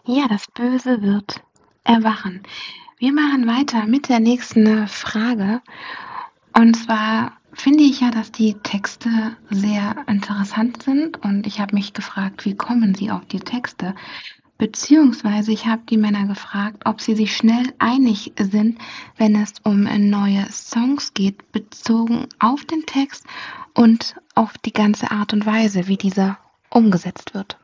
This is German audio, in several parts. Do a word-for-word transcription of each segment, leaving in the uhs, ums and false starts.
Ja, das Böse wird erwachen. Wir machen weiter mit der nächsten äh, Frage. Und zwar finde ich ja, dass die Texte sehr interessant sind. Und ich habe mich gefragt, wie kommen sie auf die Texte? Beziehungsweise ich habe die Männer gefragt, ob sie sich schnell einig sind, wenn es um neue Songs geht, bezogen auf den Text und auf die ganze Art und Weise, wie dieser umgesetzt wird.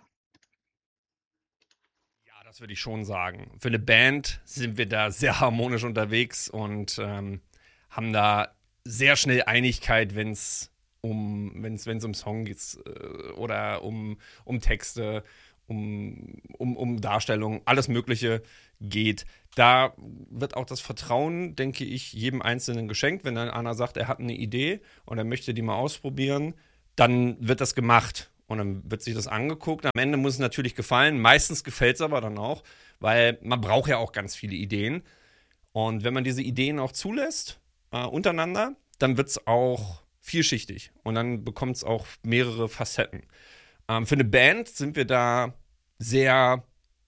Ja, das würde ich schon sagen. Für eine Band sind wir da sehr harmonisch unterwegs und ähm, haben da sehr schnell Einigkeit, wenn es um, wenn's, wenn's um Song geht äh, oder um, um Texte, um, um, um Darstellung, alles Mögliche geht. Da wird auch das Vertrauen, denke ich, jedem Einzelnen geschenkt. Wenn dann einer sagt, er hat eine Idee und er möchte die mal ausprobieren, dann wird das gemacht. Und dann wird sich das angeguckt. Am Ende muss es natürlich gefallen. Meistens gefällt es aber dann auch, weil man braucht ja auch ganz viele Ideen. Und wenn man diese Ideen auch zulässt, äh, untereinander, dann wird es auch vielschichtig. Und dann bekommt es auch mehrere Facetten. Ähm, für eine Band sind wir da sehr,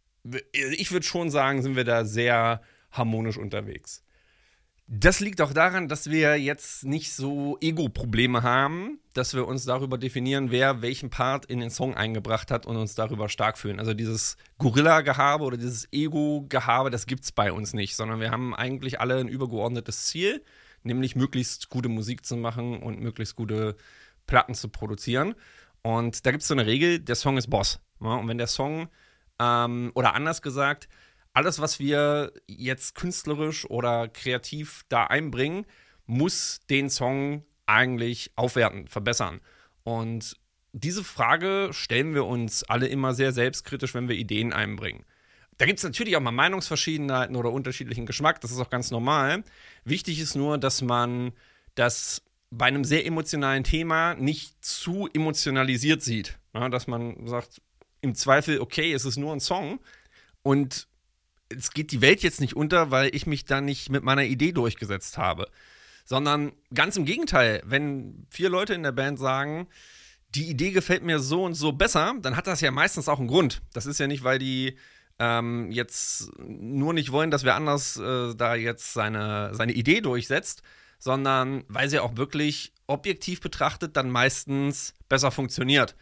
ich würde schon sagen, sind wir da sehr harmonisch unterwegs. Das liegt auch daran, dass wir jetzt nicht so Ego-Probleme haben, dass wir uns darüber definieren, wer welchen Part in den Song eingebracht hat und uns darüber stark fühlen. Also dieses Gorilla-Gehabe oder dieses Ego-Gehabe, das gibt's bei uns nicht, sondern wir haben eigentlich alle ein übergeordnetes Ziel, nämlich möglichst gute Musik zu machen und möglichst gute Platten zu produzieren. Und da gibt's so eine Regel, der Song ist Boss. Ja? Und wenn der Song, ähm, oder anders gesagt, alles, was wir jetzt künstlerisch oder kreativ da einbringen, muss den Song eigentlich aufwerten, verbessern. Und diese Frage stellen wir uns alle immer sehr selbstkritisch, wenn wir Ideen einbringen. Da gibt es natürlich auch mal Meinungsverschiedenheiten oder unterschiedlichen Geschmack, das ist auch ganz normal. Wichtig ist nur, dass man das bei einem sehr emotionalen Thema nicht zu emotionalisiert sieht. Ja, dass man sagt, im Zweifel, okay, es ist nur ein Song und es geht die Welt jetzt nicht unter, weil ich mich da nicht mit meiner Idee durchgesetzt habe. Sondern ganz im Gegenteil, wenn vier Leute in der Band sagen, die Idee gefällt mir so und so besser, dann hat das ja meistens auch einen Grund. Das ist ja nicht, weil die ähm, jetzt nur nicht wollen, dass wer anders äh, da jetzt seine, seine Idee durchsetzt, sondern weil sie auch wirklich objektiv betrachtet dann meistens besser funktioniert.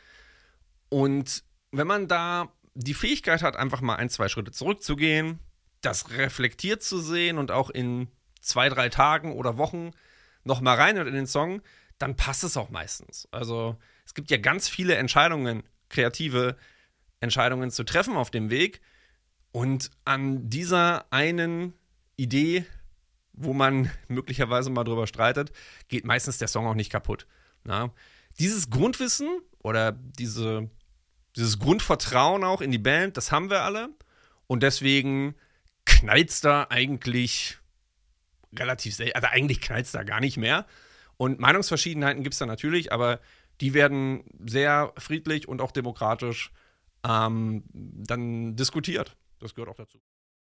Und wenn man da die Fähigkeit hat, einfach mal ein, zwei Schritte zurückzugehen, das reflektiert zu sehen und auch in zwei, drei Tagen oder Wochen noch mal rein in den Song, dann passt es auch meistens. Also es gibt ja ganz viele Entscheidungen, kreative Entscheidungen zu treffen auf dem Weg und an dieser einen Idee, wo man möglicherweise mal drüber streitet, geht meistens der Song auch nicht kaputt. Na? Dieses Grundwissen oder diese Dieses Grundvertrauen auch in die Band, das haben wir alle. Und deswegen knallt's da eigentlich relativ selten. Also eigentlich knallt's da gar nicht mehr. Und Meinungsverschiedenheiten gibt's da natürlich, aber die werden sehr friedlich und auch demokratisch ähm, dann diskutiert. Das gehört auch dazu.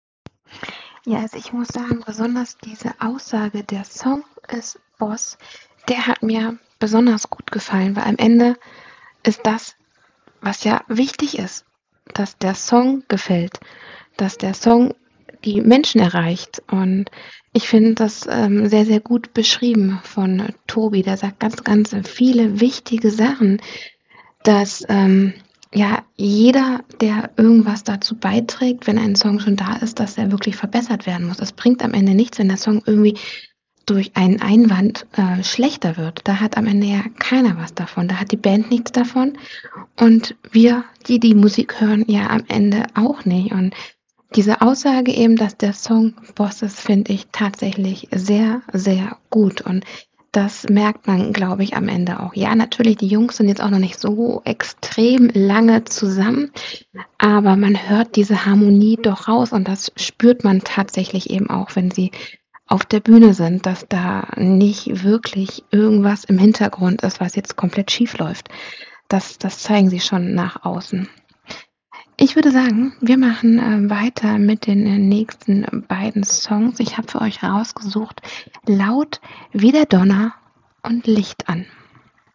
Ja, also ich muss sagen, besonders diese Aussage, der Song ist Boss, der hat mir besonders gut gefallen, weil am Ende ist das, was ja wichtig ist, dass der Song gefällt, dass der Song die Menschen erreicht. Und ich finde das ähm, sehr, sehr gut beschrieben von äh, Tobi. Der sagt ganz, ganz viele wichtige Sachen, dass ähm, ja jeder, der irgendwas dazu beiträgt, wenn ein Song schon da ist, dass er wirklich verbessert werden muss. Es bringt am Ende nichts, wenn der Song irgendwie durch einen Einwand äh, schlechter wird. Da hat am Ende ja keiner was davon. Da hat die Band nichts davon und wir, die die Musik hören, ja am Ende auch nicht. Und diese Aussage eben, dass der Song Boss ist, finde ich tatsächlich sehr, sehr gut. Und das merkt man, glaube ich, am Ende auch. Ja, natürlich, die Jungs sind jetzt auch noch nicht so extrem lange zusammen, aber man hört diese Harmonie doch raus und das spürt man tatsächlich eben auch, wenn sie auf der Bühne sind, dass da nicht wirklich irgendwas im Hintergrund ist, was jetzt komplett schief läuft. Das, das zeigen sie schon nach außen. Ich würde sagen, wir machen äh, weiter mit den äh, nächsten beiden Songs. Ich habe für euch rausgesucht Laut wie der Donner und Licht an.